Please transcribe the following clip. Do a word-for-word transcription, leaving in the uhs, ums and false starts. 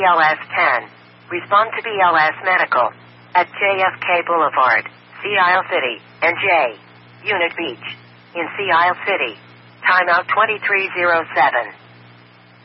L S ten. Respond to B L S Medical at J F K Boulevard, Sea Isle City, N J. Unit Beach. In Sea Isle City. Timeout twenty-three oh seven.